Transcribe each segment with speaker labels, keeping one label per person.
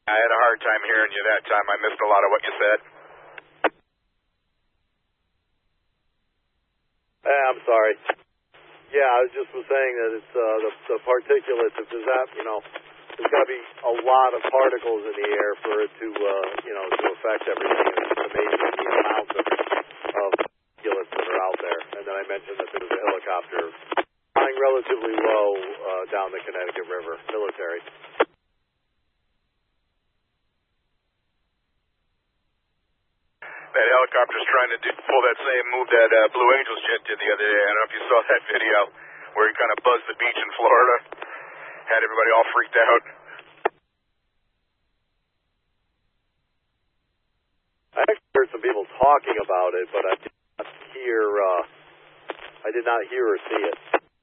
Speaker 1: I had a hard time hearing you that time. I missed a lot of what you said.
Speaker 2: I'm sorry. Yeah, I was saying that it's the particulates. If there's that, there's got to be a lot of particles in the air for it to, to affect everything. It's amazing the amount of particulates that are out there. And then I mentioned that there was a helicopter flying relatively low down the Connecticut River, military.
Speaker 1: That helicopter's trying to pull that same move that Blue Angels jet did the other day. I don't know if you saw that video where he kind of buzzed the beach in Florida, had everybody all freaked out.
Speaker 2: I actually heard some people talking about it, but I did not hear or see it.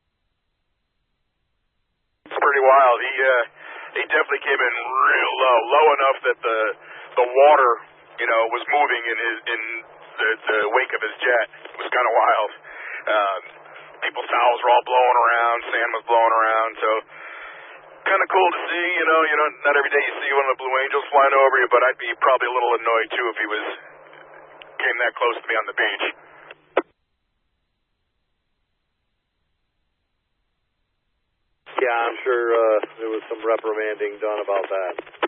Speaker 1: It's pretty wild. He definitely came in real low enough that the water, was moving in the wake of his jet. It was kind of wild. People's towels were all blowing around, sand was blowing around, so kind of cool to see. Not every day you see one of the Blue Angels flying over you, but I'd be probably a little annoyed too if he came that close to me on the beach.
Speaker 2: Yeah, I'm sure there was some reprimanding done about that.